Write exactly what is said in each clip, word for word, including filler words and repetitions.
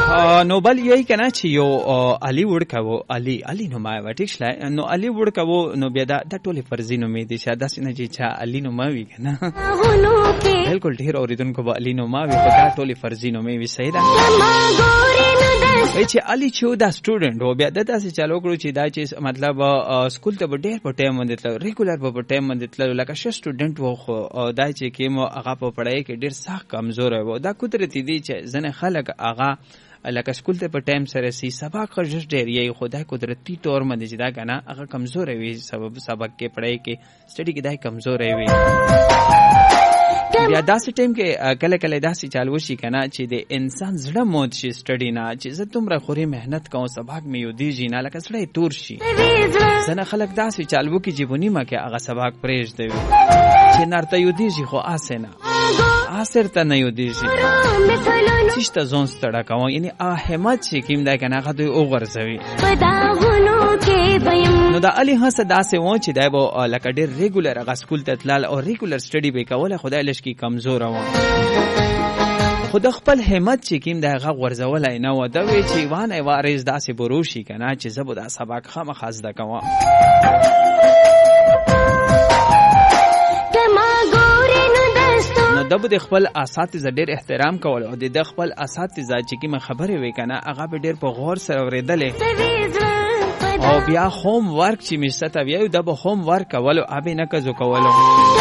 نو بل یی کنه چې یو علي وړکاو علي علي نو ما و ټیک شله نو علي وړکاو نو بیا دا د ټوله فرضی نو می دي شاده سینه چې چا علي نو ما وی کنه بالکل ډیر اوریدونکو به علي نو ما وی په دا ټوله فرضی نو می وی صحیح ده ای چې علي چې دا سټوډنټ و بیا د تاسو چالو کړو چې دا چې مطلب سکول ته ډیر په ټایم باندې تل ریګولر په ټایم باندې تل لکه ش سټوډنټ و خو دا چې کیمو هغه په پړای کې ډیر سخت کمزور و دا قدرت دي چې ځنه خلک هغه لکه سکول ته په ټایم سره سي سبق خرج ډیر یي خدای قدرتي تور باندې چې دا کنه هغه کمزور وي سبب سبق کې پړای کې سټډي کې دای کمزور وي بیا داسې ټایم کې کله کله داسې چالو شي کنه چې د انسان زړه موت شي سټډي نه چې زه دومره خوري مهنت کوم سبق مې یو دیږي نه لکه سړی تور شي ځنه خلک داسې چالو کې جیبونی ما کې هغه سبق پرېږ دی چې نارته یو دیږي خو اسنه اثر ته نه یو دیږي چې ځون ستړه کوم یعنی احمد چې کیم دا کنه هغه دوی وګرځوي نو دا علي هڅه داسې و چې دا به لکه ډېر ریګولر هغه سکول ته تلل او ریګولر سټډي به کوله خدای لشکي کمزور و خود خپل همت چې کیم دا هغه ورزولای نه و دا وی چې وانه وارز داسې بروشي کنه چې زبر دا سبق خامخاز دا کوم نو د بده خپل اساتذه ډېر احترام کول او د خپل اساتذه چې کیمه خبره وی کنه هغه به ډېر په غور سره اوریدلې او بیا هوم ورک چې مشته بیا د به هوم ورک کول او به نه کزو کول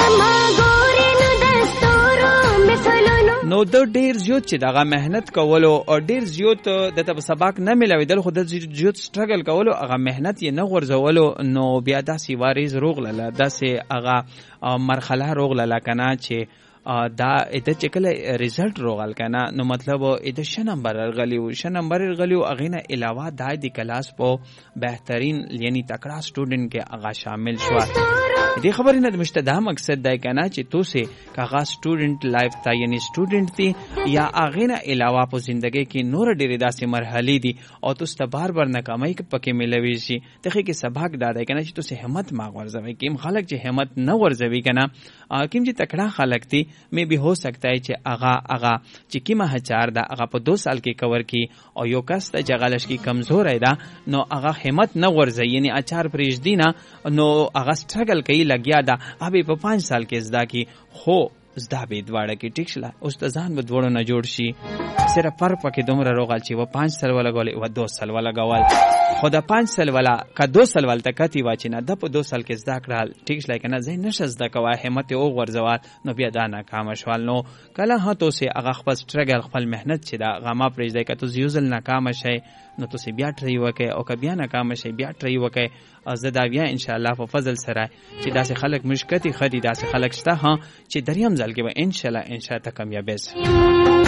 نو د ډیر زیات چې دغه مهنت کولو او ډیر زیات د تب سبق نه ملویدل خو د زیات سټرګل کولو هغه مهنت یې نه غورځولو نو بیا داسې واریز روغله داسې هغه مرحله روغله کنه چې دا اته چې کله ریزلټ روغل کنه نو مطلب اته ش نمبر غلیو ش نمبر غلیو اغینه علاوه د دې کلاس په بهترین یعنی تکړه سټوډنټ کې هغه شامل شو دې خبرې نه د مشتدا مقصد دی کنه چې تو سه کاغه سټوډنټ لایف تا یعنی سټوډنټ دی یا اغینه علاوه په ژوندۍ کې نور ډېرې داسې مرحلې دي او تو ست بار بار ناکامۍ پکې ملوي شي دغه کې سبق دا دی کنه چې تو سه همت ما ورځوي کیم خلک چې همت نه ورځوي کنه کیم چې تکړه خلک دي مې به هو سکتا ہے چې اغا اغا چې کیمه هچار دا اغا په دو سال کې کور کی او یو کس ته جغالش کی کمزور ایدا نو اغا همت نه ورځي یعنی اچار پرېږ دینا نو اغا سټرګل کوي لګیا دا ابي په پنځ سال کې زدا کی خو زدا به دواړه کې ټیک شله استادان به دوړو نه جوړ شي صرف پر پکې دومره روغال چې و پنځ سال ولا غول او دو سال ولا غوال خو د پنځ سال ولا کا دو سال ول تکتی واچ نه د په دو سال کې زدا کړل ټیک شله کنه زین نشه زدا کوه همت او غرزوات نو بیا دا نه کام شوال نو کله هاتو سه هغه خپل سټرګل خپل مهنت چې دا غما پرېږ دی کته زیوزل ناکام شي نو تو سی بیا ټری وکي او ک بیا ناکام شي بیا ټری وکي زدا بیا ان شاء الله په فضل سره چې داسې خلک مشکتی خدي داسې خلک شته ها چې دریم ځل کې به ان شاء الله ان شاء الله کامیاب شي